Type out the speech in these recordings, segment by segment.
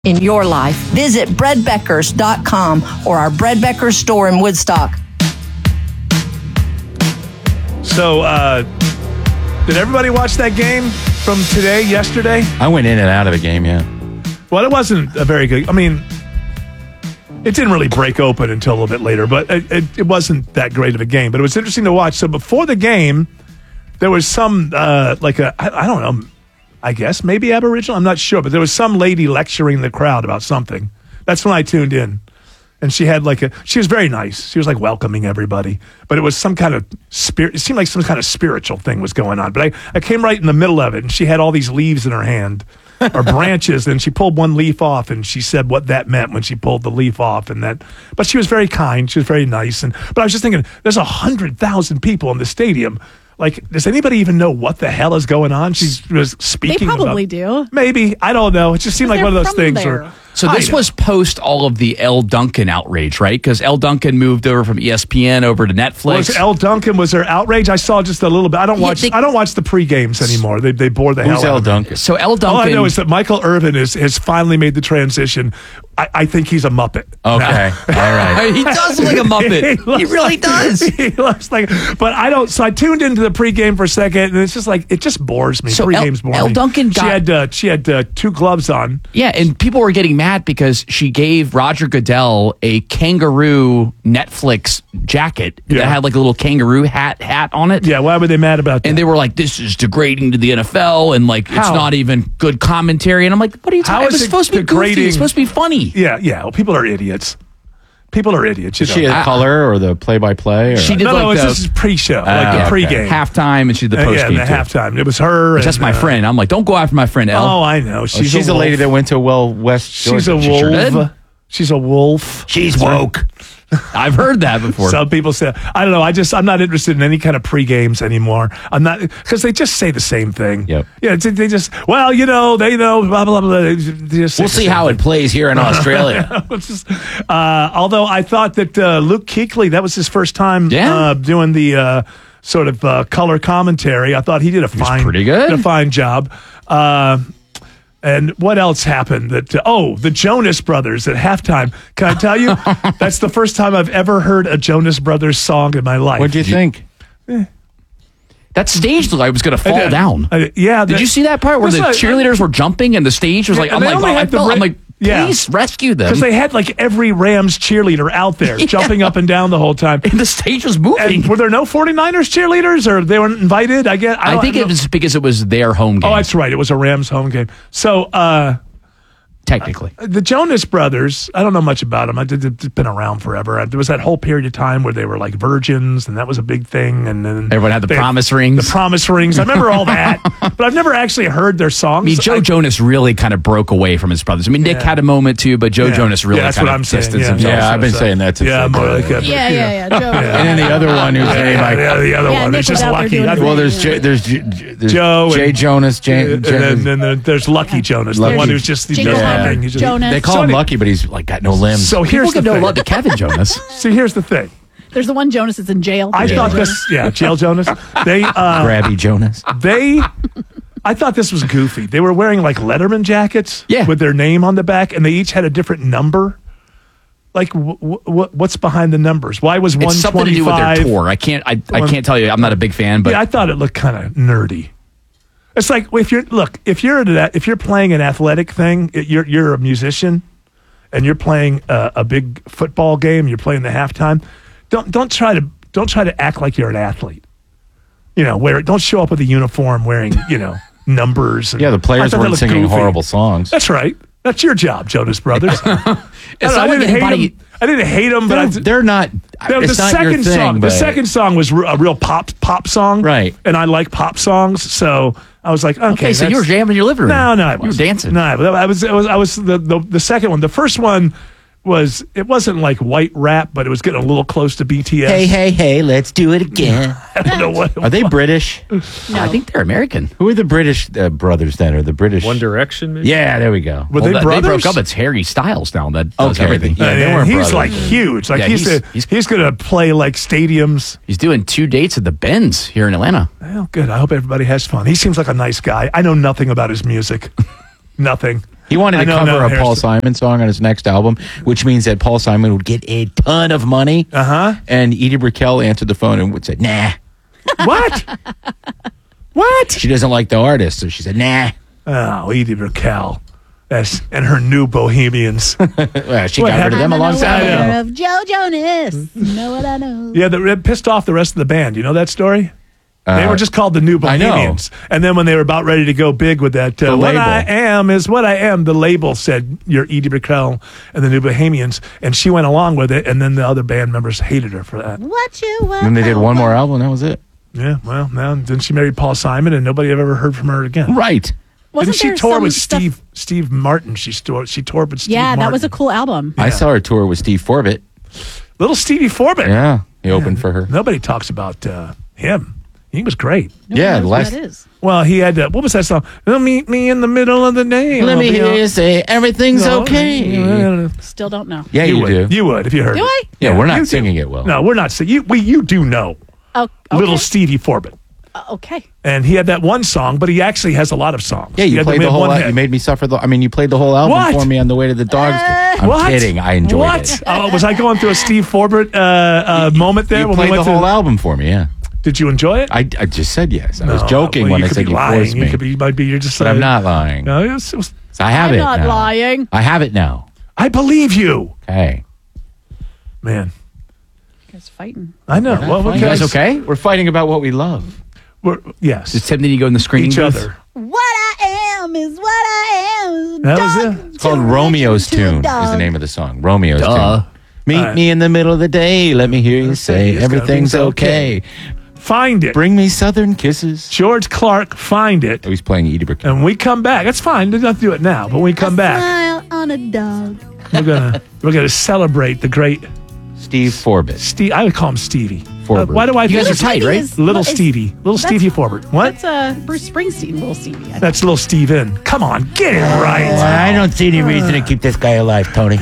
in your life. Visit breadbeckers.com or our Bread Beckers store in Woodstock. So, did everybody watch that game from yesterday? I went in and out of the game, yeah. Well, it wasn't a very good. I mean, it didn't really break open until a little bit later, but it wasn't that great of a game. But it was interesting to watch. So before the game, there was some, I don't know, I guess maybe Aboriginal. I'm not sure, but there was some lady lecturing the crowd about something. That's when I tuned in. And she had she was very nice. She was like welcoming everybody, but it was some kind of spirit. It seemed like some kind of spiritual thing was going on. But I came right in the middle of it, and she had all these leaves in her hand, or branches, and she pulled one leaf off, and she said what that meant when she pulled the leaf off, But she was very kind. She was very nice, but I was just thinking, there's 100,000 people in the stadium. Like, does anybody even know what the hell is going on? She was speaking. They probably do. Maybe. I don't know. It just seemed like one of those things. So this was post all of the Elle Duncan outrage, right? Because Elle Duncan moved over from ESPN over to Netflix. Was there outrage? I saw just a little bit. I don't watch the pre-games anymore. They bore the hell out of me. Who's Elle Duncan? So Elle Duncan. All I know is that Michael Irvin has finally made the transition. I think he's a Muppet. Okay. All right. He does look like a Muppet. He really does. He looks like, but I don't. So I tuned into the pregame for a second, and it's just like, it just bores me. So Pregame's boring. Elle Duncan she had two gloves on. Yeah, and people were getting mad because she gave Roger Goodell a kangaroo Netflix jacket that had like a little kangaroo hat on it. Yeah, why were they mad about that? And they were like, this is degrading to the NFL, and like, it's not even good commentary. And I'm like, what are you talking about? It's supposed to be goofy. It's supposed to be funny. Yeah. Well, people are idiots. People are idiots. Is she a color or the play-by-play? She did this is pre-show, the pregame. Halftime, and she did the postgame. Yeah, the halftime. It was her. That's my friend. I'm like, don't go after my friend, Elle. Oh, I know. She's a lady that went to West Georgia. She's a wolf. She's a wolf. She's woke. I've heard that before. Some people say, I don't know. I'm not interested in any kind of pre-games anymore. I'm not, because they just say the same thing. Yep. Yeah. They just, well, they know, blah, blah, blah. We'll see how it plays here in Australia. Although I thought that Luke Kuechly, that was his first time doing the sort of color commentary. I thought he did pretty good. Did a fine job. And what else happened? The Jonas Brothers at halftime. Can I tell you, that's the first time I've ever heard a Jonas Brothers song in my life. What'd you think? That stage looked like it was going to fall down. Yeah. Did you see that part where the cheerleaders were jumping and the stage was like, I'm like, please rescue them. Because they had like every Rams cheerleader out there jumping up and down the whole time. And the stage was moving. And were there no 49ers cheerleaders, or they weren't invited? I think it was because it was their home game. Oh, that's right. It was a Rams home game. So, technically. The Jonas Brothers, I don't know much about them. They've been around forever. There was that whole period of time where they were like virgins, and that was a big thing. And then everyone had the promise rings. The promise rings. I remember all that, but I've never actually heard their songs. I mean, Joe Jonas really kind of broke away from his brothers. I mean, Nick had a moment too, but Joe Jonas really kind of distanced himself. Yeah, I've been saying that too. Yeah, more like Joe. And then the other one who's the other one. It's just Lucky. Well, there's Joe, Jay Jonas, and then there's Lucky Jonas, the one who's just Jonas. They call him Lucky, but he's like got no limbs. So here's the thing. People love the Kevin Jonas. See, here's the thing. There's the one Jonas that's in jail. I thought this, Jail Jonas. Grabby Jonas. I thought this was goofy. They were wearing like Letterman jackets with their name on the back, and they each had a different number. Like, what's behind the numbers? Why was 125? It's something to do with their tour. I can't tell you. I'm not a big fan, but I thought it looked kind of nerdy. It's like if you're playing an athletic thing, you're a musician, and you're playing a big football game. You're playing the halftime. Don't try to act like you're an athlete. Don't show up with a uniform wearing numbers. And, the players weren't singing horrible songs. That's right. That's your job, Jonas Brothers. I didn't hate them, but they're not. It's not your thing. The second song was a real pop song, right? And I like pop songs, so I was like, okay. So you were jamming in your living room? No, I wasn't. You were dancing. No, I was the second one. The first one it wasn't like white rap, but it was getting a little close to BTS. Hey, let's do it again. I don't know what. Are they British? No. I think they're American. Who are the British brothers then? Or the British? One Direction, maybe? Yeah, there we go. Were they brothers? They broke up. It's Harry Styles now that does everything. Yeah, they weren't he's brothers. like huge. Like he's going to play like stadiums. He's doing 2 dates at the Benz here in Atlanta. Well, good. I hope everybody has fun. He seems like a nice guy. I know nothing about his music. Nothing. He wanted to I know, cover no, a Paul Harrison. Simon song on his next album, which means that Paul Simon would get a ton of money. And Edie Brickell answered the phone and would say, nah. What? What? She doesn't like the artist, so she said, nah. Oh, Edie Brickell. And her new Bohemians. Well, she What got rid of them a long time I know. ago. Of Joe Jonas. Know what I know? Yeah, that pissed off the rest of the band. You know that story? They were just called the New I know. Bohemians. And then when they were about ready to go big with that, what label. I am is what I am, the label said, you're Edie Brickell and the New Bohemians. And she went along with it. And then the other band members hated her for that. What you want? And then they did one more album, and that was it. Yeah, well, now then she married Paul Simon, and nobody ever heard from her again. Right. Wasn't Didn't there she tour some with stuff- Steve Martin? She toured with Steve Yeah, Martin. that was a cool album. I saw her tour with Steve Forbett. Little Stevie Forbett. Yeah, he opened for her. Nobody talks about him. He was great. Nobody Yeah, knows last- what that is. Well, he had what was that song? They'll meet me in the middle of the day. Let I'll me be hear on- you say everything's No, okay. Still don't know. Yeah, you would. do. You would if you heard Do it. I? Yeah, we're not you do. singing it well. No, we're not singing. You do know Oh, okay. Little Stevie Forbett. Okay. And he had that one song, but he actually has a lot of songs. Yeah, He you had played the made whole one album. hit. You made me suffer. You played the whole album What? for me on the way to the dogs. I'm What? kidding. I enjoyed what? it. Oh, was I going through a Steve Forbett moment there? You when we played went the whole through- album for me, yeah. Did you enjoy it? I just said yes. I was No, joking well, when you I could said be you lying. forced me. You could be, might be. You're just. But I'm not lying. No, it was, So I have I'm it not now. lying. I have it now. I believe you, Okay. man. You guys fighting. I know. not Well, fighting. You guys okay? We're fighting about what we love. Yes. Does Tim need to go in the screening Each booth? other. What I am is what I am. That was it. It's called Romeo's Tune is the name of the song. Romeo's Duh. Tune. Meet me in the middle of the day. Let me hear you say It's everything's gonna be okay. Find it. Bring me southern kisses. George Clark, find it. Oh, he's playing Edie Brickell. And we come back. That's fine. Don't have to do it now. But when we come back, Smile on a dog. we're gonna celebrate the great Steve Forbett. Steve. I would call him Stevie. Forbett. Why do I? You guys think are tight, right? Little Stevie. Little Stevie Forbett. What? That's Bruce Springsteen, Little Stevie. I think. That's little Steven. Come on, get it right. I don't see any reason to keep this guy alive, Tony.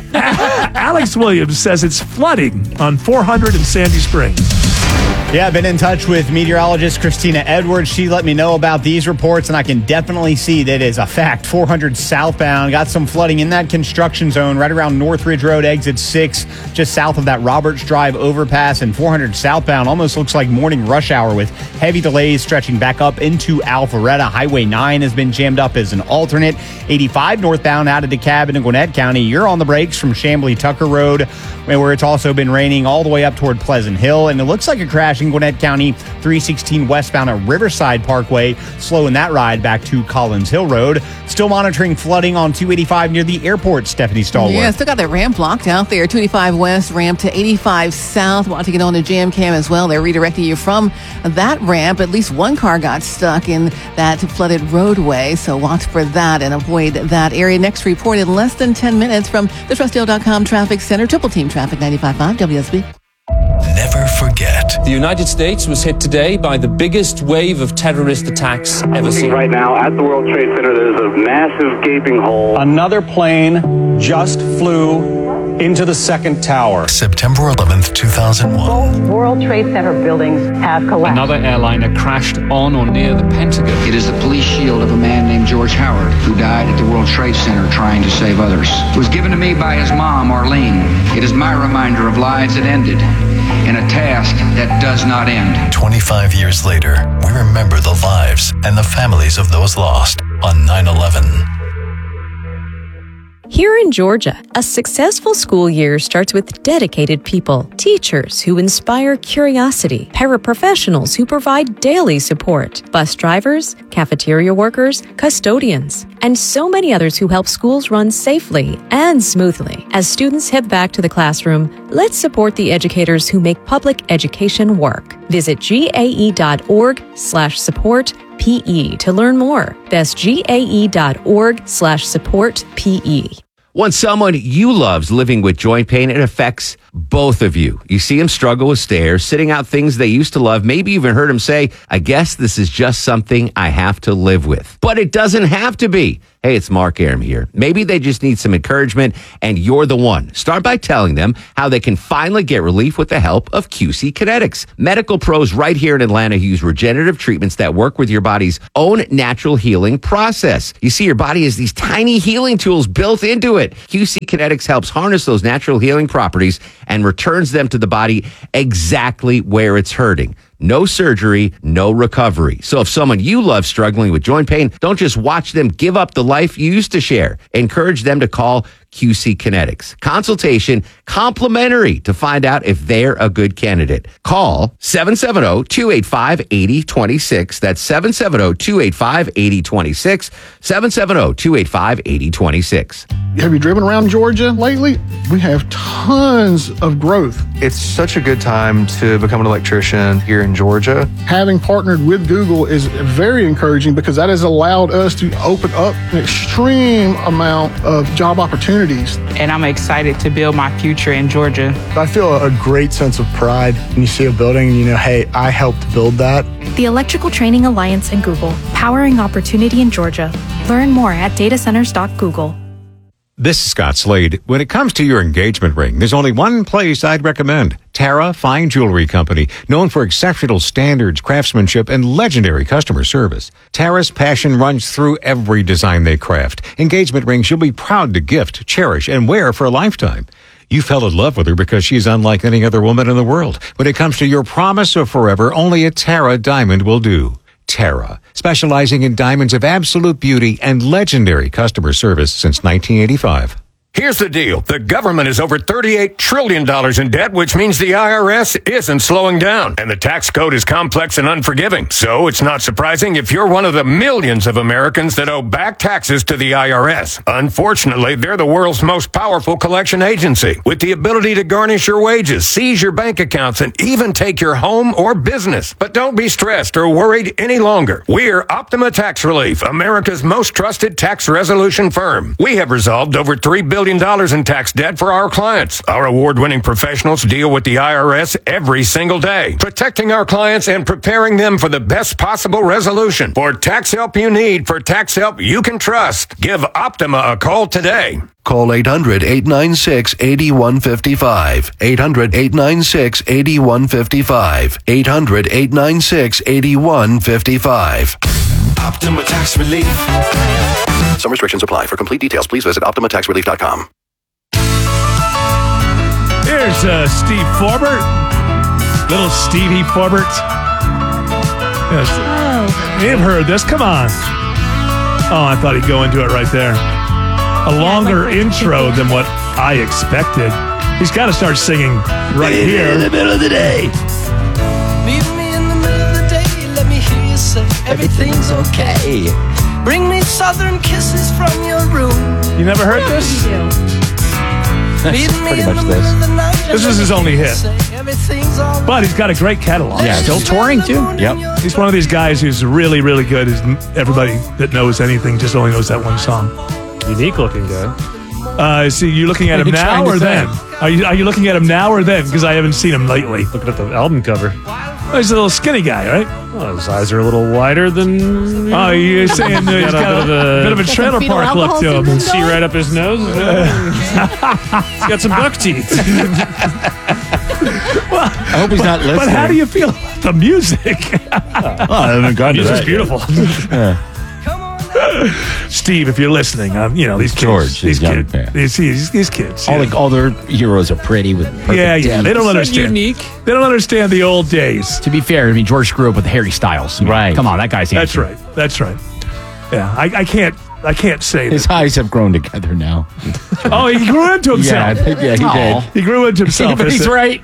Alex Williams says it's flooding on 400 in Sandy Springs. Yeah, I've been in touch with meteorologist Christina Edwards. She let me know about these reports, and I can definitely see that is a fact. 400 southbound, got some flooding in that construction zone right around Northridge Road, exit 6, just south of that Roberts Drive overpass, and 400 southbound almost looks like morning rush hour with heavy delays stretching back up into Alpharetta. Highway 9 has been jammed up as an alternate. 85 northbound out of DeKalb in Gwinnett County. You're on the brakes from Chamblee-Tucker Road, where it's also been raining all the way up toward Pleasant Hill, and it looks like a crash in Gwinnett County, 316 westbound at Riverside Parkway, slowing that ride back to Collins Hill Road. Still monitoring flooding on 285 near the airport, Stephanie Stallworth. Yeah, still got that ramp blocked out there. 285 west, ramp to 85 south. Want to get on the jam cam as well. They're redirecting you from that ramp. At least one car got stuck in that flooded roadway, so watch for that and avoid that area. Next report in less than 10 minutes from the TrustDale.com Traffic Center. Triple Team Traffic 95.5 WSB. Never forget. The United States was hit today by the biggest wave of terrorist attacks ever seen. Right now at the World Trade Center, there's a massive gaping hole. Another plane just flew into the second tower. September 11th, 2001. Both World Trade Center buildings have collapsed. Another airliner crashed on or near the Pentagon. It is the police shield of a man named George Howard, who died at the World Trade Center trying to save others. It was given to me by his mom, Arlene. It is my reminder of lives that ended in a task that does not end. 25 years later, we remember the lives and the families of those lost on 9/11. Here in Georgia, a successful school year starts with dedicated people, teachers who inspire curiosity, paraprofessionals who provide daily support, bus drivers, cafeteria workers, custodians, and so many others who help schools run safely and smoothly. As students head back to the classroom, let's support the educators who make public education work. Visit gae.org/support PE to learn more. That's gae.org/support PE. When someone you love's living with joint pain, it affects both of you. You see them struggle with stairs, sitting out things they used to love, maybe even heard them say, I guess this is just something I have to live with. But it doesn't have to be. Hey, it's Mark Aram here. Maybe they just need some encouragement, and you're the one. Start by telling them how they can finally get relief with the help of QC Kinetics. Medical pros right here in Atlanta use regenerative treatments that work with your body's own natural healing process. You see, your body has these tiny healing tools built into it. QC Kinetics helps harness those natural healing properties and returns them to the body exactly where it's hurting. No surgery, no recovery. So if someone you love struggling with joint pain, don't just watch them give up the life you used to share. Encourage them to call QC Kinetics. Consultation complimentary to find out if they're a good candidate. Call 770-285-8026. That's 770-285-8026. 770-285-8026. Have you driven around Georgia lately? We have tons of growth. It's such a good time to become an electrician here in Georgia. Having partnered with Google is very encouraging because that has allowed us to open up an extreme amount of job opportunities. And I'm excited to build my future in Georgia. I feel a great sense of pride when you see a building and you know, hey, I helped build that. The Electrical Training Alliance and Google, powering opportunity in Georgia. Learn more at datacenters.google. This is Scott Slade. When it comes to your engagement ring, there's only one place I'd recommend. Tara Fine Jewelry Company, known for exceptional standards, craftsmanship, and legendary customer service. Tara's passion runs through every design they craft. Engagement rings you'll be proud to gift, cherish, and wear for a lifetime. You fell in love with her because she's unlike any other woman in the world. When it comes to your promise of forever, only a Tara diamond will do. Tara, specializing in diamonds of absolute beauty and legendary customer service since 1985. Here's the deal. The government is over $38 trillion in debt, which means the IRS isn't slowing down. And the tax code is complex and unforgiving. So it's not surprising if you're one of the millions of Americans that owe back taxes to the IRS. Unfortunately, they're the world's most powerful collection agency, with the ability to garnish your wages, seize your bank accounts, and even take your home or business. But don't be stressed or worried any longer. We're Optima Tax Relief, America's most trusted tax resolution firm. We have resolved over $3 billion in tax debt for our clients. Our award-winning professionals deal with the IRS every single day, protecting our clients and preparing them for the best possible resolution. For tax help you need, for tax help you can trust, give Optima a call today. Call 800-896-8155. 800-896-8155. 800-896-8155. Optima Tax Relief. Some restrictions apply. For complete details, please visit OptimaTaxRelief.com. Here's Steve Forbert. Little Stevie Forbert. Yes. You've heard this. Come on. Oh, I thought he'd go into it right there. A longer intro than what I expected. He's got to start singing right here. In the middle of the day. Meet me in the middle of the day. Let me hear you say everything's okay. Bring me southern kisses from your room. You never heard this? Meet me Pretty in much the middle of the night. This is his only hit. Everything's But he's got a great catalog. Yeah, still touring too. Yep. He's one of these guys who's really, really good. Everybody that knows anything just only knows that one song. Unique looking guy. See, you looking at him now or then? Are you looking at him now or then? Because I haven't seen him lately. Looking at the album cover. Oh, he's a little skinny guy, right? Oh, his eyes are a little wider than. Oh, you're saying he's got a bit of a trailer park look to him. You can see right up his nose. He's got some buck teeth. Well, I hope he's not listening. But how do you feel about the music? I haven't gotten to that. Music's beautiful. Steve, if you're listening, these kids, George, these young kids, man. these kids. All their heroes are pretty with perfect depth. They don't understand. Unique. They don't understand the old days. To be fair, I mean, George grew up with Harry Styles. Right. Come on, that guy's handsome. That's right. Yeah, I can't say his that. eyes have grown together now. Oh, he grew into himself. Yeah, he did. He grew into himself. But he's right.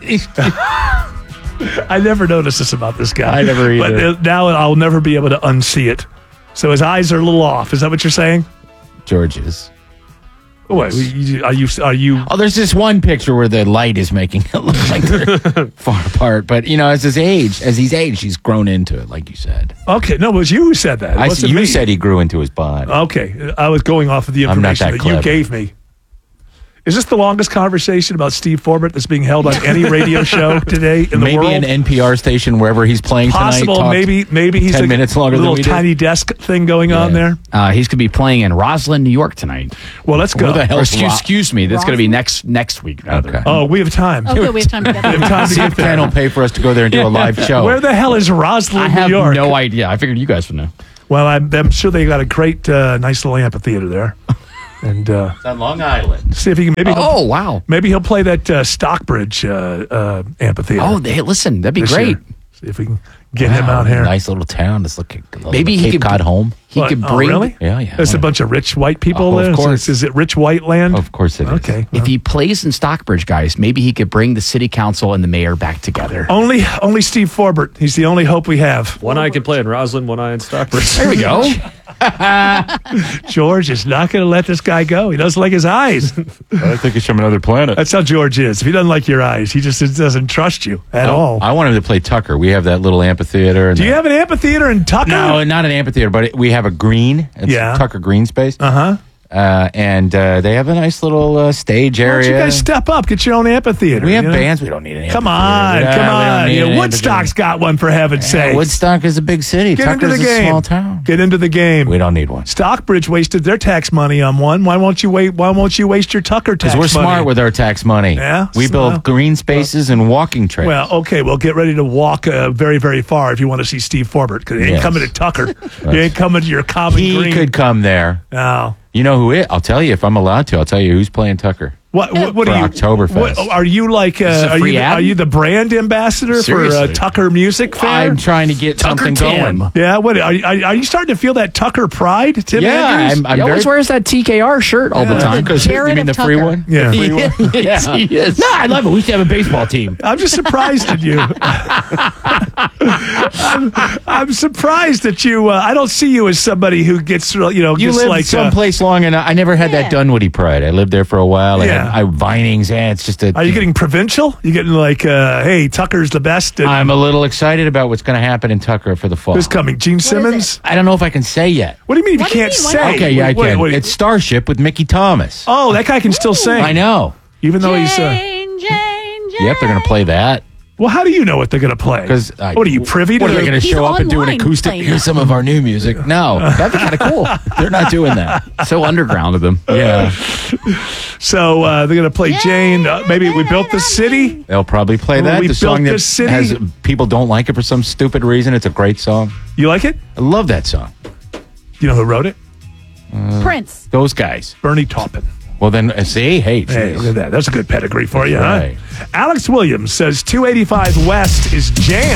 I never noticed this about this guy. I never either. But now I'll never be able to unsee it. So his eyes are a little off. Is that what you're saying? George is. Wait, are you? Oh, there's this one picture where the light is making it look like they're far apart. But as he's aged, he's grown into it, like you said. Okay, no, it was you who said that. You said he grew into his body. Okay, I was going off of the information that you gave me. Is this the longest conversation about Steve Forbert that's being held on any radio show today in the world? Maybe an NPR station wherever he's playing Possible. tonight. Maybe he's 10 minutes longer than little we did. tiny desk thing going on there. He's going to be playing in Roslyn, New York tonight. Well, let's go. Where the hell Or is excuse me. That's going to be next week. Okay. Oh, we have time. Okay, we have time to get there. See if Ken will pay for us to go there and do a live show. Where the hell is Roslyn, I have New York? no idea. I figured you guys would know. Well, I'm sure they got a great, nice little amphitheater there. And It's on Long Island. see if he can maybe. Wow. Maybe he'll play that Stockbridge amphitheater. Oh, listen, that'd be this great. year. See if we can get him out here. Nice little town. It's looking Maybe he Cape could- Cod home. He What? could Oh, bring. really? Yeah. There's a bunch of rich white people Oh, of there. course. Is it rich white land? Of course it is. Okay. If he plays in Stockbridge, guys, maybe he could bring the city council and the mayor back together. Only Steve Forbert. He's the only hope we have. One eye can play in Roslyn, one eye in Stockbridge. There we go. George is not going to let this guy go. He doesn't like his eyes. I think he's from another planet. That's how George is. If he doesn't like your eyes, he just doesn't trust you at all. I want him to play Tucker. We have that little amphitheater. And Do you have an amphitheater in Tucker? No, not an amphitheater, but we have a green. It's Yeah. Tucker Green Space. Uh-huh. And they have a nice little stage Why don't area. you guys step up? Get your own amphitheater. We have you know? bands. We don't need an Come amphitheater. on, come We don't on. need Yeah, an Woodstock's got one, for heaven's amphitheater. sake. Woodstock is a big city. Get into Tucker's the a game. small town. Get into the game. We don't need one. Stockbridge wasted their tax money on one. Why won't you waste your Tucker tax Because we're money? smart with our tax money. Yeah? We build green spaces and walking trails. Well, okay, well, get ready to walk very, very far if you want to see Steve Forbert, because he ain't Yes. coming to Tucker. He ain't coming to your common he green. could come there. Oh. You know who it? I'll tell you if I'm allowed to. I'll tell you who's playing Tucker. What For are you? Oktoberfest. What, are you like? Are you the brand ambassador Seriously. for Tucker Music Fair? I'm trying to get Tucker something Tim. going. Yeah. What are you starting to feel that Tucker pride, Tim Andrews? I'm He always very. wears that TKR shirt all the time. Because you Jared mean of the free Tucker. one? Yeah. The free one? Yes, he is. No, I love it. We used to have a baseball team. I'm just surprised at you. I'm surprised that you. I don't see you as somebody who gets, You just lived like someplace long enough. I never had that Dunwoody pride. I lived there for a while. Yeah. I had Vinings. Yeah, it's just a. Are you getting provincial? You getting like, hey, Tucker's the best? And I'm a little excited about what's going to happen in Tucker for the fall. who's coming? Gene Simmons? I don't know if I can say yet. What do you mean What you do you can't mean? Why say? not? Okay, yeah, I What- can. what- It's Starship with Mickey Thomas. oh, that guy can still sing. I know. Even though he's. Jane, Yep, they're going to play that. Well, how do you know what they're going to play? Because what are you privy to? What are they going to He's show up and do an online acoustic? playing Here's it. some of our new music. No, that'd be kind of cool. They're not doing that. So underground of them. Yeah, So they're going to play Jane. Maybe We Built the City. they'll probably play Well, that. We The song Built that This City. has people don't like it for some stupid reason. It's a great song. You like it? I love that song. You know who wrote it? Prince. Those guys. Bernie Taupin. Well, then see, hey, Hey, look at that. That's a good pedigree for you, Right. huh? Alex Williams says 285 West is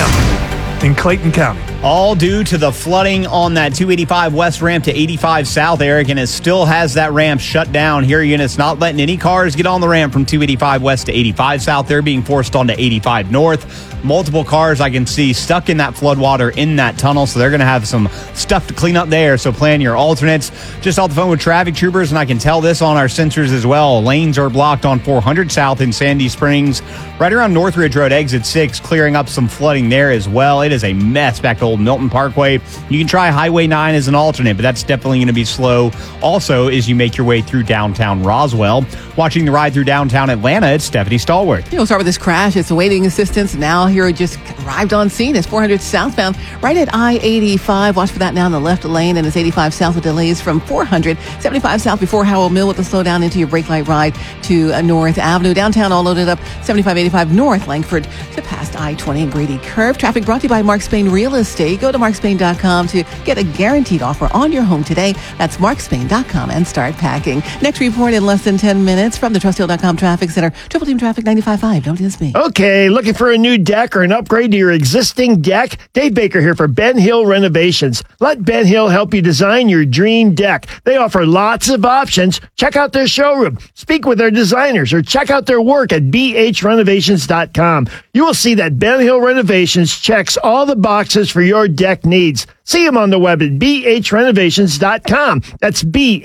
jammed in Clayton County. All due to the flooding on that 285 West ramp to 85 South, Eric, and it still has that ramp shut down here. And it's not letting any cars get on the ramp from 285 West to 85 South. They're being forced onto 85 North. Multiple cars I can see stuck in that floodwater in that tunnel, so they're going to have some stuff to clean up there. So plan your alternates. Just off the phone with traffic troopers, and I can tell this on our sensors as well. Lanes are blocked on 400 South in Sandy Springs, right around Northridge Road, exit 6, clearing up some flooding there as well. It is a mess back to Old Milton Parkway. You can try Highway 9 as an alternate, but that's definitely going to be slow. Also, as you make your way through downtown Roswell, watching the ride through downtown Atlanta, it's Stephanie Stallworth. We'll start with this crash. It's awaiting assistance now. Here, just arrived on scene. It's 400 southbound, right at I-85. Watch for that now in the left lane, and it's 85 south with delays from 400. 75 south before Howell Mill with a slowdown into your brake light ride to North Avenue. Downtown all loaded up. 75, 85 north Langford to past I-20 and Grady Curve. Traffic brought to you by Mark Spain Real Estate. Go to markspain.com to get a guaranteed offer on your home today. That's markspain.com and start packing. Next report in less than 10 minutes from the TrustHill.com Traffic Center. Triple Team Traffic 95.5. Don't miss me. Okay, looking for a new deck or an upgrade to your existing deck? Dave Baker here for Ben Hill Renovations. Let Ben Hill help you design your dream deck. They offer lots of options. Check out their showroom, speak with their designers, or check out their work at bhrenovations.com. You will see that Ben Hill Renovations checks all the boxes for your deck needs. See them on the web at bhrenovations.com. That's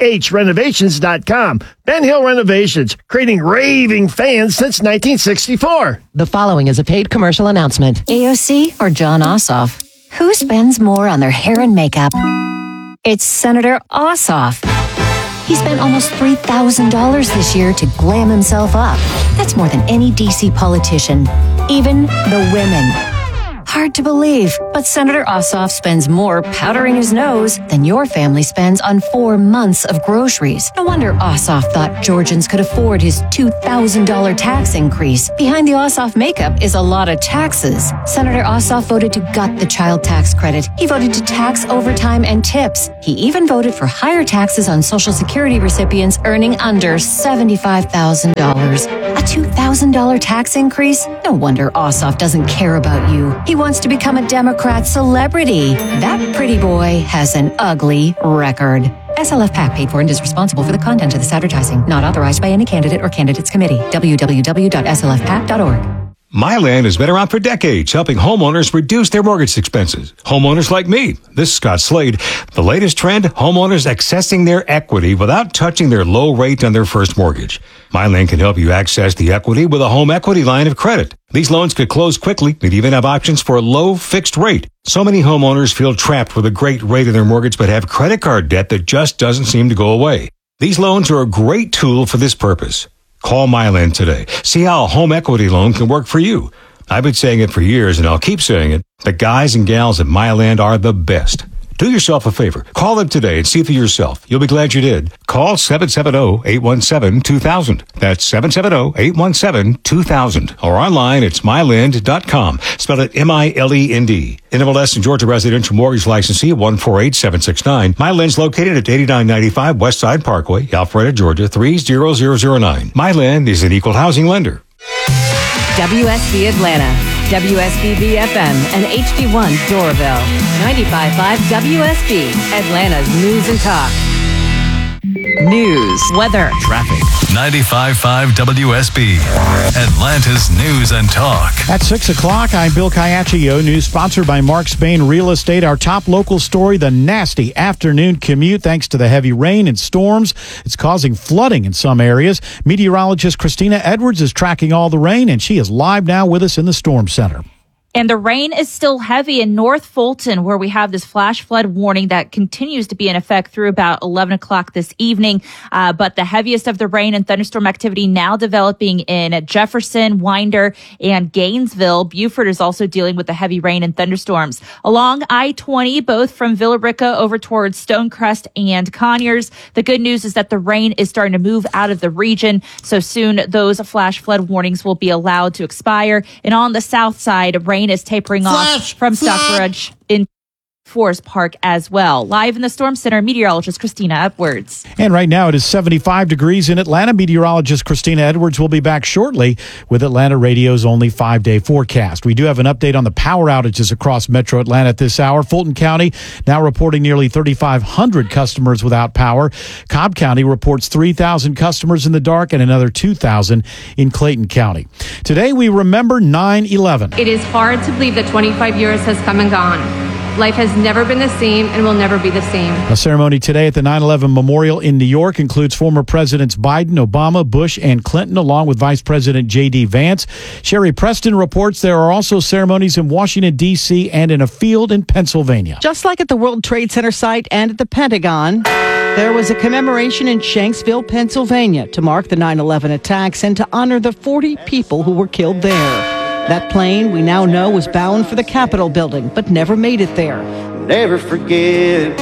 bhrenovations.com. Ben Hill Renovations, creating raving fans since 1964. The following is a paid commercial announcement. AOC or John Ossoff? Who spends more on their hair and makeup? It's Senator Ossoff. He spent almost $3,000 this year to glam himself up. That's more than any D.C. politician, even the women. Hard to believe, but Senator Ossoff spends more powdering his nose than your family spends on 4 months of groceries. No wonder Ossoff thought Georgians could afford his $2,000 tax increase. Behind the Ossoff makeup is a lot of taxes. Senator Ossoff voted to gut the child tax credit. He voted to tax overtime and tips. He even voted for higher taxes on Social Security recipients earning under $75,000. A $2,000 tax increase? No wonder Ossoff doesn't care about you. He wants to become a Democrat celebrity. That pretty boy has an ugly record. SLF PAC paid for and is responsible for the content of this advertising. Not authorized by any candidate or candidates committee. www.slfpac.org. MyLand has been around for decades, helping homeowners reduce their mortgage expenses. Homeowners like me. This is Scott Slade. The latest trend, homeowners accessing their equity without touching their low rate on their first mortgage. MyLand can help you access the equity with a home equity line of credit. These loans could close quickly and even have options for a low fixed rate. So many homeowners feel trapped with a great rate in their mortgage but have credit card debt that just doesn't seem to go away. These loans are a great tool for this purpose. Call MyLand today. See how a home equity loan can work for you. I've been saying it for years, and I'll keep saying it. The guys and gals at MyLand are the best. Do yourself a favor. Call them today and see for yourself. You'll be glad you did. Call 770-817-2000. That's 770-817-2000. Or online, it's myland.com. Spell it M-I-L-E-N-D. NMLS and Georgia Residential Mortgage Licensee 148769. MyLand's located at 8995 Westside Parkway, Alpharetta, Georgia 30009. MyLand is an equal housing lender. WSB Atlanta, WSBB FM, and HD1 Doraville. 95.5 WSB, Atlanta's News and Talk. News, weather, traffic. 95.5 WSB, Atlanta's News and Talk. At 6 o'clock, I'm Bill Caiaccio. News sponsored by Mark Spain Real Estate. Our top local story, the nasty afternoon commute thanks to the heavy rain and storms. It's causing flooding in some areas. Meteorologist Christina Edwards is tracking all the rain, and she is live now with us in the Storm Center. And the rain is still heavy in North Fulton, where we have this flash flood warning that continues to be in effect through about 11 o'clock this evening. But the heaviest of the rain and thunderstorm activity now developing in Jefferson, Winder, and Gainesville. Beaufort is also dealing with the heavy rain and thunderstorms. Along I-20, both from Villa Rica over towards Stonecrest and Conyers. The good news is that the rain is starting to move out of the region. So soon those flash flood warnings will be allowed to expire. And on the south side, rain is tapering off from Stockbridge in Forest Park as well. Live in the Storm Center, meteorologist Christina Edwards. And right now it is 75 degrees in Atlanta. Meteorologist Christina Edwards will be back shortly with Atlanta Radio's only 5-day forecast. We do have an update on the power outages across Metro Atlanta at this hour. Fulton County now reporting nearly 3,500 customers without power. Cobb County reports 3,000 customers in the dark and another 2,000 in Clayton County. Today we remember 9/11. It is hard to believe that 25 years has come and gone. Life has never been the same and will never be the same. A ceremony today at the 9/11 Memorial in New York includes former Presidents Biden, Obama, Bush, and Clinton, along with Vice President J.D. Vance. Sherry Preston reports there are also ceremonies in Washington, D.C. and in a field in Pennsylvania. Just like at the World Trade Center site and at the Pentagon, there was a commemoration in Shanksville, Pennsylvania to mark the 9/11 attacks and to honor the 40 people who were killed there. That plane, we now know, was bound for the Capitol building, but never made it there. Never forget.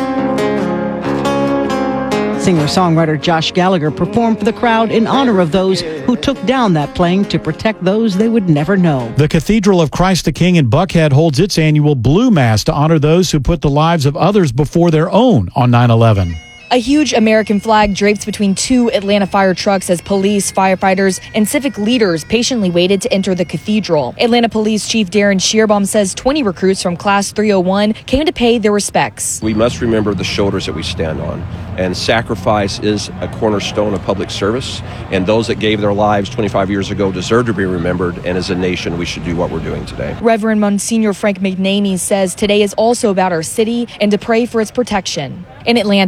Singer-songwriter Josh Gallagher performed for the crowd in honor of those who took down that plane to protect those they would never know. The Cathedral of Christ the King in Buckhead holds its annual Blue Mass to honor those who put the lives of others before their own on 9/11. A huge American flag drapes between two Atlanta fire trucks as police, firefighters, and civic leaders patiently waited to enter the cathedral. Atlanta Police Chief Darren Shearbaum says 20 recruits from Class 301 came to pay their respects. We must remember the shoulders that we stand on, and sacrifice is a cornerstone of public service, and those that gave their lives 25 years ago deserve to be remembered, and as a nation, we should do what we're doing today. Reverend Monsignor Frank McNamee says today is also about our city and to pray for its protection. In Atlanta, Mary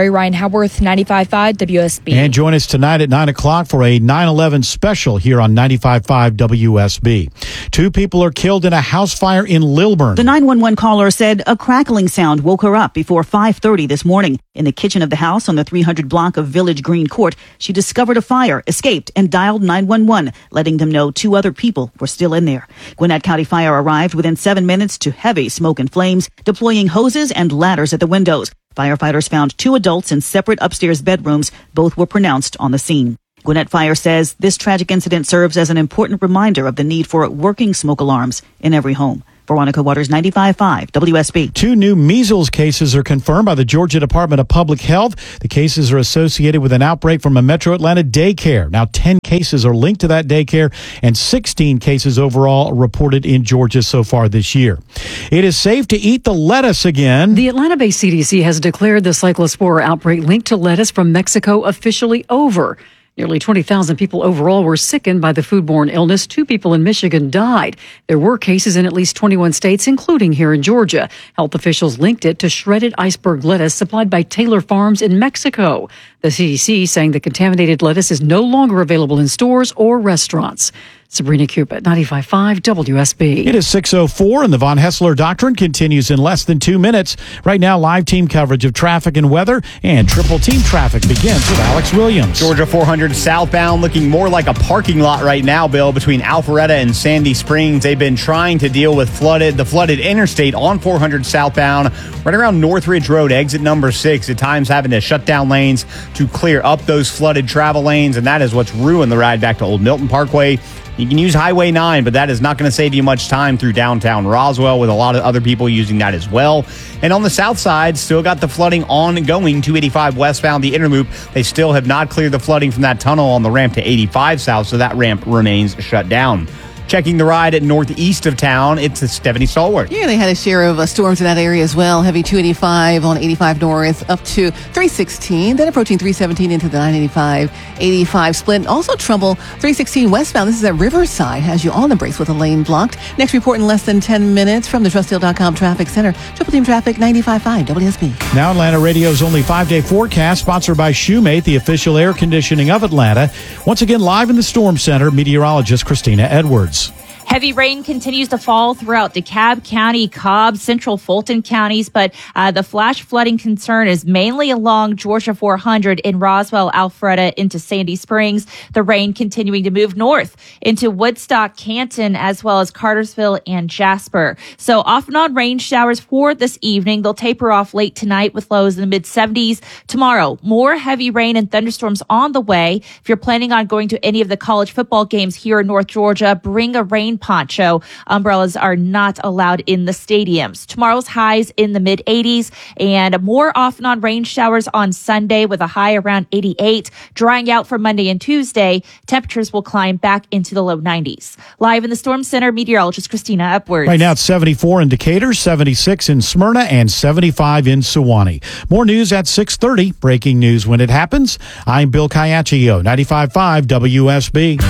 Lori Ryan Howarth, 95.5 WSB. And join us tonight at 9 o'clock for a 9/11 special here on 95.5 WSB. 2 people are killed in a house fire in Lilburn. The 911 caller said a crackling sound woke her up before 5:30 this morning. In the kitchen of the house on the 300 block of Village Green Court, she discovered a fire, escaped, and dialed 911, letting them know 2 other people were still in there. Gwinnett County Fire arrived within 7 minutes to heavy smoke and flames, deploying hoses and ladders at the windows. Firefighters found 2 adults in separate upstairs bedrooms. Both were pronounced on the scene. Gwinnett Fire says this tragic incident serves as an important reminder of the need for working smoke alarms in every home. Veronica Waters, 95.5 WSB. 2 new measles cases are confirmed by the Georgia Department of Public Health. The cases are associated with an outbreak from a Metro Atlanta daycare. Now, 10 cases are linked to that daycare, and 16 cases overall reported in Georgia so far this year. It is safe to eat the lettuce again. The Atlanta-based CDC has declared the cyclospora outbreak linked to lettuce from Mexico officially over. Nearly 20,000 people overall were sickened by the foodborne illness. 2 people in Michigan died. There were cases in at least 21 states, including here in Georgia. Health officials linked it to shredded iceberg lettuce supplied by Taylor Farms in Mexico. The CDC saying the contaminated lettuce is no longer available in stores or restaurants. Sabrina Cupid, 95.5 WSB. It is 6:04, and the Von Hessler Doctrine continues in less than 2 minutes. Right now, live team coverage of traffic and weather, and triple team traffic begins with Alex Williams. Georgia 400 southbound looking more like a parking lot right now, Bill, between Alpharetta and Sandy Springs. They've been trying to deal with the flooded interstate on 400 southbound, right around Northridge Road, exit number 6, at times having to shut down lanes to clear up those flooded travel lanes, and that is what's ruined the ride back to Old Milton Parkway. You can use Highway 9, but that is not going to save you much time through downtown Roswell, with a lot of other people using that as well. And on the south side, still got the flooding ongoing. 285 westbound, the Interloop. They still have not cleared the flooding from that tunnel on the ramp to 85 south, so that ramp remains shut down. Checking the ride at northeast of town, it's Stephanie Stallworth. Yeah, they had a share of storms in that area as well. Heavy 285 on 85 north up to 316, then approaching 317 into the 985, 85 split. Also trouble 316 westbound. This is at Riverside. Has you on the brakes with a lane blocked. Next report in less than 10 minutes from the TrustDeal.com Traffic Center. Triple Team Traffic, 95.5 WSB. Now Atlanta Radio's only 5-day forecast, sponsored by Shoemate, the official air conditioning of Atlanta. Once again, live in the Storm Center, meteorologist Christina Edwards. Heavy rain continues to fall throughout DeKalb County, Cobb, Central Fulton counties, but the flash flooding concern is mainly along Georgia 400 in Roswell, Alpharetta into Sandy Springs. The rain continuing to move north into Woodstock, Canton, as well as Cartersville and Jasper. So off and on rain showers for this evening. They'll taper off late tonight with lows in the mid-70s. Tomorrow, more heavy rain and thunderstorms on the way. If you're planning on going to any of the college football games here in North Georgia, bring a rain poncho. Umbrellas are not allowed in the stadiums. Tomorrow's highs in the mid-80s and more off and on rain showers on Sunday with a high around 88. Drying out for Monday and Tuesday, temperatures will climb back into the low 90s. Live in the Storm Center, meteorologist Christina Edwards. Right now it's 74 in Decatur, 76 in Smyrna, and 75 in Sewanee. More news at 6:30. Breaking news when it happens. I'm Bill Caiaccio, 95.5 WSB.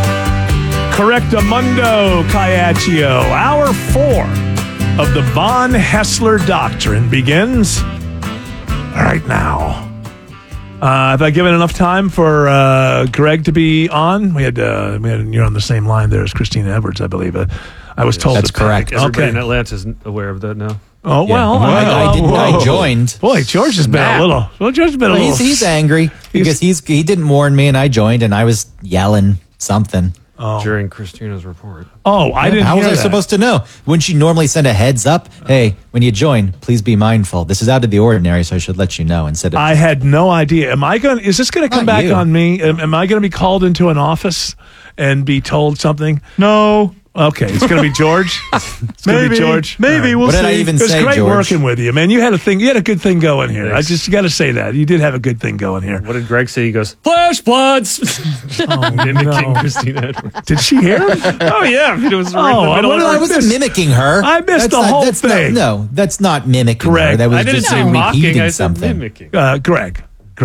Correctamundo, Caiaccio. Hour 4 of the Von Hessler Doctrine begins right now. Have I given enough time for Greg to be on? You're on the same line there as Christina Edwards, I believe. I was told that's correct. Everybody Okay. in Atlanta is aware of that now. Oh, well, I joined. Boy, George has been a little. Well, George has been a little. He's angry because he didn't warn me, and I joined, and I was yelling something during Christina's report. Oh, I didn't. How was hear I that. supposed to know? Wouldn't she normally send a heads up? Hey, when you join, please be mindful. This is out of the ordinary, so I should let you know instead of. I had no idea. Is this going to come Not back you. on me? Am I going to be called into an office and be told something? No. Okay, it's going to be George. It's going to be George. Maybe we'll What see. did I even it was say, great George? working with you, man. You had a good thing going here. I just got to say that you did have a good thing going here. What did Greg say? He goes, flash floods. Mimicking Christina Edwards. Did she hear him? Oh, yeah. It was right in the middle of I wasn't mimiking her. I missed the whole thing. No, that's not mimicking Greg, her. That was I didn't just say mocking. repeating I said something. mimicking. Greg.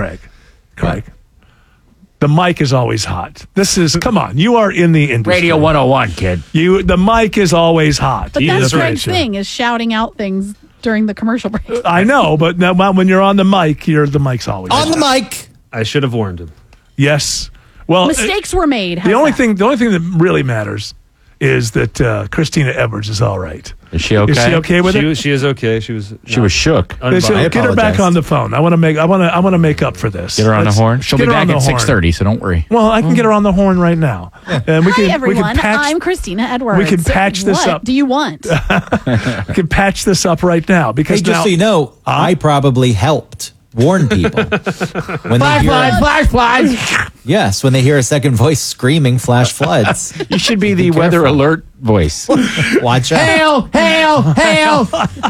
The mic is always hot. Come on, you are in the industry. Radio 101, kid. The mic is always hot. But that's Greg's thing, is shouting out things during the commercial break. I know, but now, when you're on the mic, the mic's always On the mic. I should have warned him. Yes. Well, Mistakes were made. The only thing that really matters is that Christina Edwards is all right. Is she okay? Is she okay with it? She is okay. She was shook. Get her back on the phone. I want to make up for this. Get her on the horn. She'll be back at 6:30, so don't worry. Well, I can get her on the horn right now. And Hi, everyone. I'm Christina Edwards. We can patch this up. What do you want? We can patch this up right now because Hey, just now, so you know, I probably helped warn people. When Flash floods. Yes, when they hear a second voice screaming flash floods. You should be the weather alert voice. Watch out. Hail, hail, hail.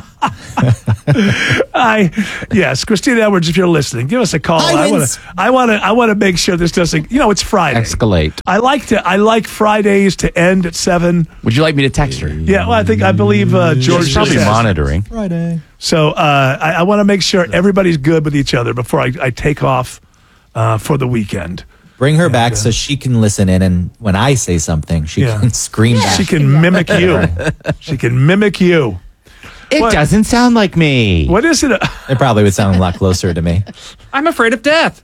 Yes, Christina Edwards, if you're listening, give us a call. I want to make sure this doesn't. It's Friday. Escalate. I like Fridays to end at 7. Would you like me to text her? Yeah, well, I believe George She's probably just asked. monitoring. Friday. So I want to make sure everybody's good with each other before I take off for the weekend. Bring her back so she can listen in, and when I say something, she can scream back. She can mimic you. She can mimic you. It doesn't sound like me. What is it? It probably would sound a lot closer to me. I'm afraid of death.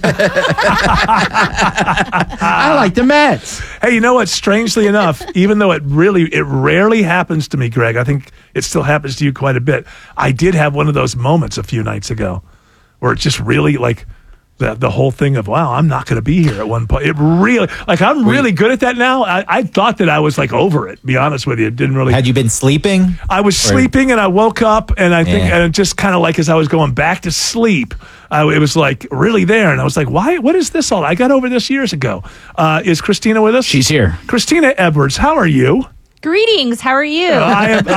I like the Mets. Hey, you know what? Strangely enough, even though it rarely happens to me, Greg, I think it still happens to you quite a bit. I did have one of those moments a few nights ago where it just really like the whole thing of, wow, I'm not going to be here at one point. It really, I'm really good at that now. I thought that I was like over it, to be honest with you. It didn't really. Had you been sleeping? I was sleeping and I woke up and I think, and just kind of like as I was going back to sleep, it was like really there. And I was like, why? What is this all? I got over this years ago. Is Christina with us? She's here. Christina Edwards, how are you? Greetings. How are you? I am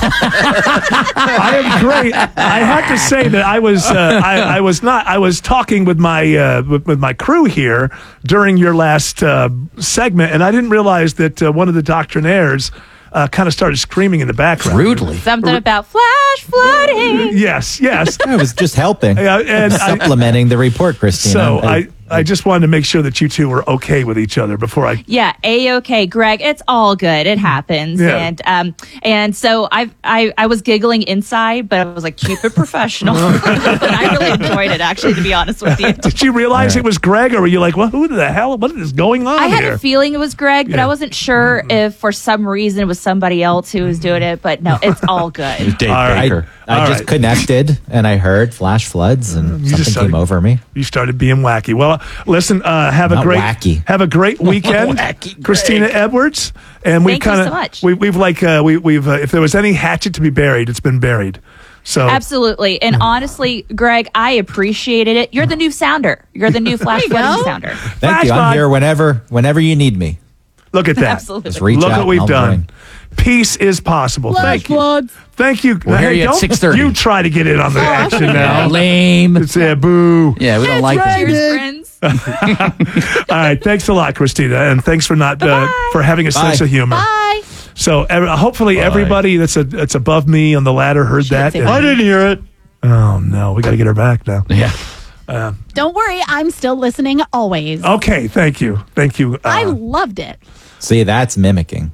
great. I have to say that I was talking with my crew here during your last segment, and I didn't realize that one of the doctrinaires kind of started screaming in the background. Rudely. Something about flash flooding. Yes. I was just helping and supplementing the report, Christina. So I just wanted to make sure that you two were okay with each other before I. Yeah, A-okay, Greg. It's all good. It happens. Yeah. And so I was giggling inside, but I was like, keep it professional. And I really enjoyed it, actually, to be honest with you. Did you realize it was Greg, or were you like, well, who the hell? What is going on I had here? a feeling it was Greg, but I wasn't sure if for some reason it was somebody else who was doing it. But no, it's all good. It was Dave Baker. I just connected and I heard flash floods and something came over me. You started being wacky. Well, listen, have a great weekend, Christina Edwards. And we've Thank you so much. We've if there was any hatchet to be buried, it's been buried. So Absolutely. And honestly, Greg, I appreciated it. You're the new sounder. You're the new flash flooding sounder. Thank you. I'm here whenever you need me. Look at that. Absolutely. Just reach Look out what we've and I'll done. join. Peace is possible. Thank you. Floods. Thank you. We'll hear you at don't 6:30. You try to get in on the action now. Lame. It's boo. Yeah, we don't like it. Cheers, friends. All right. Thanks a lot, Christina, and thanks for not for having a sense of humor. Bye. So hopefully everybody that's above me on the ladder heard that. I didn't hear it. Oh no, we got to get her back now. Yeah. Don't worry, I'm still listening always. Okay. Thank you. I loved it. See, that's mimicking.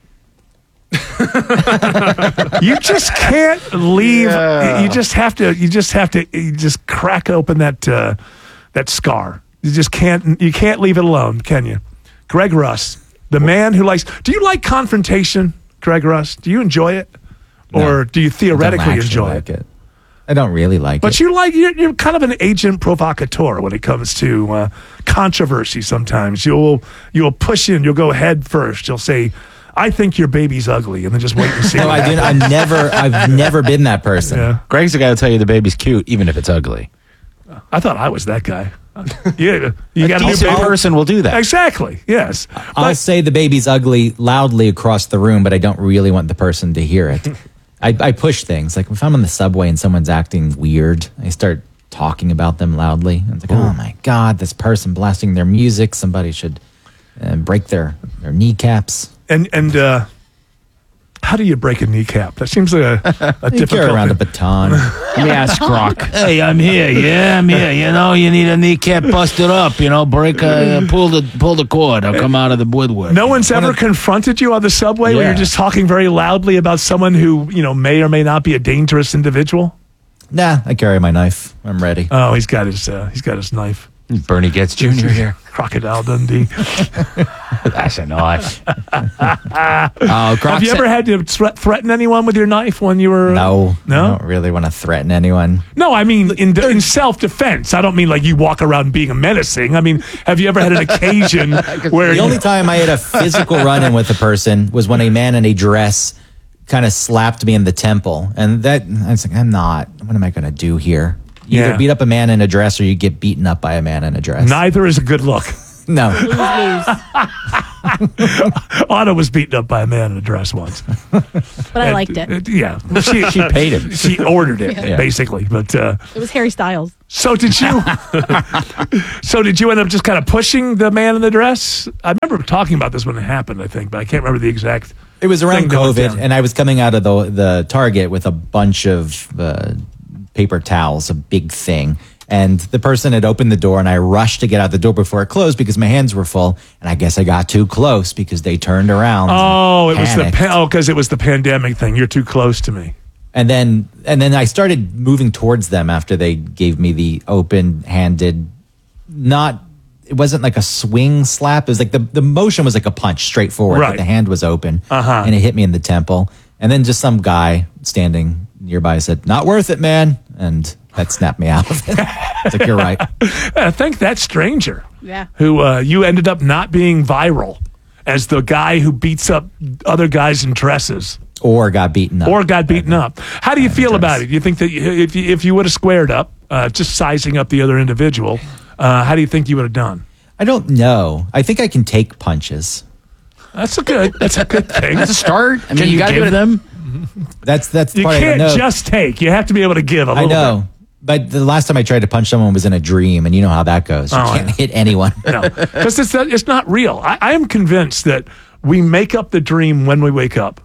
You just can't leave. Yeah. You just have to crack open that scar. You just can't. You can't leave it alone, can you? Greg Russ, the man who likes. Do you like confrontation, Greg Russ? Do you enjoy it, or do you theoretically enjoy it? I don't really like it. But you're kind of an agent provocateur when it comes to controversy. Sometimes you'll push in. You'll go head first. You'll say, "I think your baby's ugly," and then just wait and see. No, I didn't. I've never been that person. Yeah. Greg's the guy to tell you the baby's cute, even if it's ugly. I thought I was that guy. You got a decent person will do that. Exactly. Yes. I'll say the baby's ugly loudly across the room, but I don't really want the person to hear it. I push things. Like if I'm on the subway and someone's acting weird, I start talking about them loudly. And it's like, oh my God, this person blasting their music. Somebody should break their kneecaps. And How do you break a kneecap? That seems like a You difficult carry around a thing. baton. Let me ask Grok. Hey, I'm here. Yeah, I'm here. You know, you need a kneecap busted up. You know, break pull the cord. I'll come out of the woodwork. No one's ever confronted you on the subway when Yeah. you're just talking very loudly about someone who, may or may not be a dangerous individual? Nah, I carry my knife. I'm ready. Oh, he's got his knife. Bernie Getz Jr. here. Crocodile Dundee. That's a knife. Have you ever had to threaten anyone with your knife when you were? No, No? I don't really want to threaten anyone. No, I mean in self-defense. I don't mean like you walk around being menacing. I mean, have you ever had an occasion where The only time I had a physical run-in with a person was when a man in a dress kind of slapped me in the temple, and that I was like, what am I going to do here? You Yeah. either beat up a man in a dress or you get beaten up by a man in a dress. Neither is a good look. No. Anna was beaten up by a man in a dress once. But I liked it. Yeah. She paid him. She ordered it, Yeah. basically. But It was Harry Styles. so did you end up just kind of pushing the man in the dress? I remember talking about this when it happened, I think, but I can't remember the exact It was around thing that went COVID, down. and I was coming out of the Target with a bunch of paper towels, a big thing. And the person had opened the door, and I rushed to get out the door before it closed because my hands were full. And I guess I got too close because they turned around. Oh, it was panicked. because it was the pandemic thing. You're too close to me. And then I started moving towards them after they gave me the open-handed, it wasn't like a swing slap. It was like the motion was like a punch straight forward, Right. but the hand was open, Uh-huh. and it hit me in the temple. And then just some guy standing nearby said, "Not worth it, man," and that snapped me out of it. It's like, you're right. Thank that stranger. Yeah. Who you ended up not being viral as the guy who beats up other guys in dresses. Or got beaten up. Or got beaten up. How do you feel about it? Do you think that if you would have squared up, just sizing up the other individual, how do you think you would have done? I don't know. I think I can take punches. That's a good thing. That's a start. I mean, Can you gotta give give it. them? That's You part I don't can't know. just take. You have to be able to give a I little know. bit. But the last time I tried to punch someone was in a dream, and you know how that goes. You Oh, can't yeah. hit anyone. No, because it's not real. I am convinced that we make up the dream when we wake up.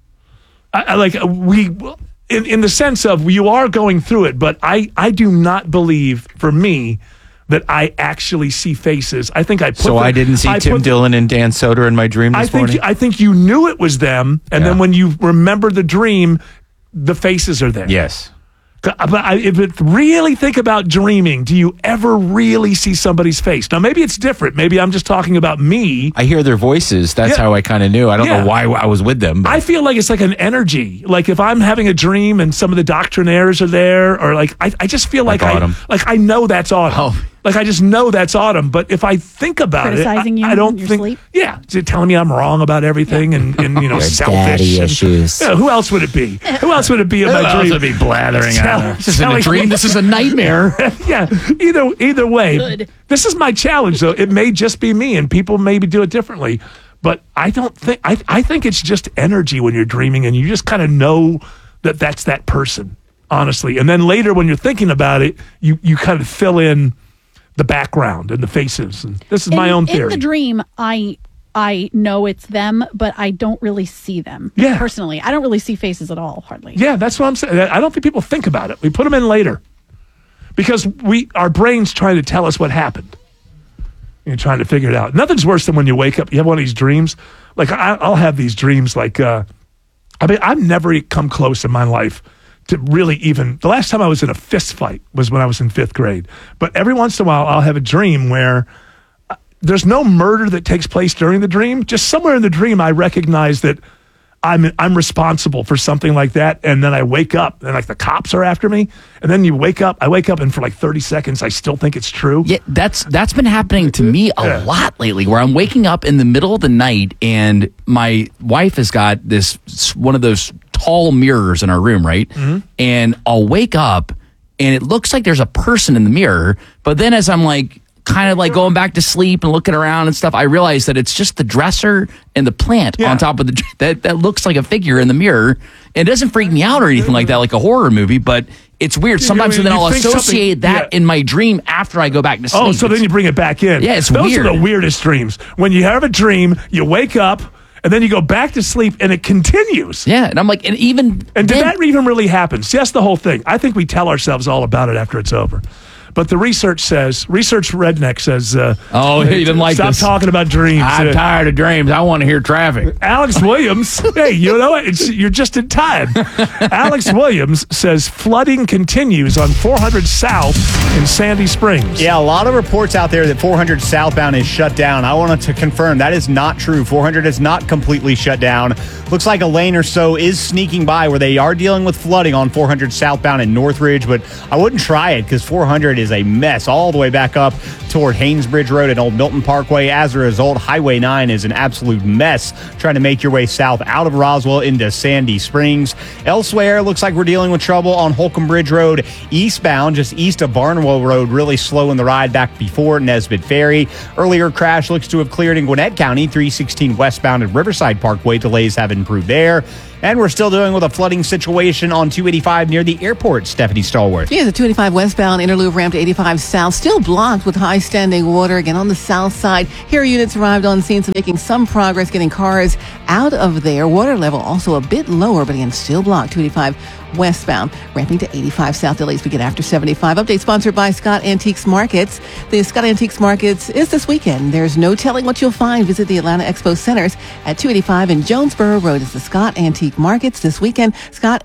In the sense of you are going through it, but I do not believe, for me, that I actually see faces. I think I put So them- I didn't see Tim Dillon and Dan Soder in my dream this morning? I think you knew it was them, and then when you remember the dream, the faces are there. Yes. But if it really think about dreaming, do you ever really see somebody's face? Now, maybe it's different. Maybe I'm just talking about me. I hear their voices. That's Yeah. how I kind of knew. I don't Yeah. know why I was with them. But I feel like it's like an energy. Like if I'm having a dream and some of the doctrinaires are there, or like I just feel like Autumn. I know that's Autumn. Like I just know that's Autumn. But if I think about Criticizing it, you I don't in your think. sleep? Yeah, telling me I'm wrong about everything and Your selfish. daddy and- issues. Yeah, who else would it be? Who else would it be in Who my else dream? would be blathering Tell- on her? This isn't a telling- dream. This is a nightmare. Yeah, either way. This is my challenge, though. It may just be me, and people maybe do it differently. But I don't think I think it's just energy when you're dreaming, and you just kind of know that that's that person, honestly. And then later, when you're thinking about it, you kind of fill in the background and the faces. And this is my own theory. In the dream, I know it's them, but I don't really see them. Yeah. Personally, I don't really see faces at all, hardly. Yeah, that's what I'm saying. I don't think people think about it. We put them in later because our brain's trying to tell us what happened. You're trying to figure it out. Nothing's worse than when you wake up. You have one of these dreams. Like I'll have these dreams. Like I've never come close in my life to really even. The last time I was in a fist fight was when I was in 5th grade. But every once in a while, I'll have a dream where there's no murder that takes place during the dream. Just somewhere in the dream, I recognize that I'm responsible for something like that, and then I wake up and like the cops are after me, and then I wake up and for like 30 seconds I still think it's true. Yeah, that's been happening to me a lot lately, where I'm waking up in the middle of the night and my wife has got one of those tall mirrors in our room, right? Mm-hmm. And I'll wake up and it looks like there's a person in the mirror, but then as I'm like kind of like going back to sleep and looking around and stuff, I realize that it's just the dresser and the plant on top of that looks like a figure in the mirror. It doesn't freak me out or anything like that, like a horror movie, but it's weird. Sometimes then I'll associate that in my dream after I go back to sleep. Oh, so then you bring it back in. Yeah, it's Those weird. are the weirdest dreams. When you have a dream, you wake up, and then you go back to sleep, and it continues. Yeah, and I'm like, and did that even really happen? See, that's the whole thing. I think we tell ourselves all about it after it's over. But the research redneck says, he didn't like stop this. talking about dreams. I'm tired of dreams. I want to hear traffic. Alex Williams, hey, you know what? You're just in time. Alex Williams says flooding continues on 400 South in Sandy Springs. Yeah, a lot of reports out there that 400 southbound is shut down. I wanted to confirm that is not true. 400 is not completely shut down. Looks like a lane or so is sneaking by where they are dealing with flooding on 400 southbound in Northridge, but I wouldn't try it because 400 is a mess all the way back up toward Haynesbridge Road and Old Milton Parkway. As a result, Highway 9 is an absolute mess trying to make your way south out of Roswell into Sandy Springs. Elsewhere, looks like we're dealing with trouble on Holcomb Bridge Road eastbound, just east of Barnwell Road, really slow in the ride back before Nesbitt Ferry. Earlier crash looks to have cleared in Gwinnett County, 316 westbound at Riverside Parkway. Delays have improved there. And we're still dealing with a flooding situation on 285 near the airport, Stephanie Stallworth. Yeah, the 285 westbound interloop ramp to 85 south still blocked with high standing water. Again, on the south side, here units arrived on scene, so making some progress getting cars out of there. Water level also a bit lower, but again, still blocked. 285 westbound, ramping to 85 south. Delays begin after 75. Update sponsored by Scott Antiques Markets. The Scott Antiques Markets is this weekend. There's no telling what you'll find. Visit the Atlanta Expo Centers at 285 and Jonesboro Road. It's the Scott Antique Markets this weekend.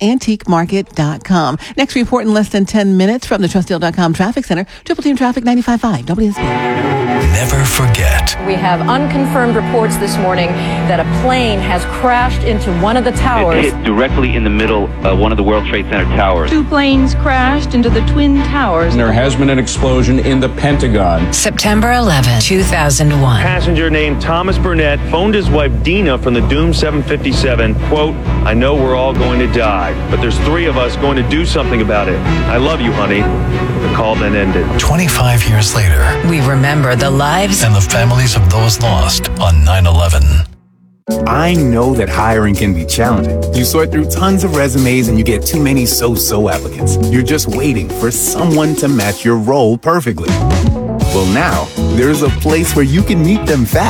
ScottAntiqueMarket.com. Next report in less than 10 minutes from the TrustDeal.com Traffic Center. Triple Team Traffic 95.5 WSB. Never forget. We have unconfirmed reports this morning that a plane has crashed into one of the towers. It hit directly in the middle of one of the World Trade Center towers. 2 planes crashed into the Twin Towers. There has been an explosion in the Pentagon. September 11, 2001. Passenger named Thomas Burnett phoned his wife Dina from the Doom 757, quote, "I know we're all going to die, but there's 3 of us going to do something about it. I love you, honey." The call then ended. 25 years later, We remember the lives and the families of those lost on 9/11. I know that hiring can be challenging. You sort through tons of resumes and you get too many so-so applicants. You're just waiting for someone to match your role perfectly. Well, now, there's a place where you can meet them fast.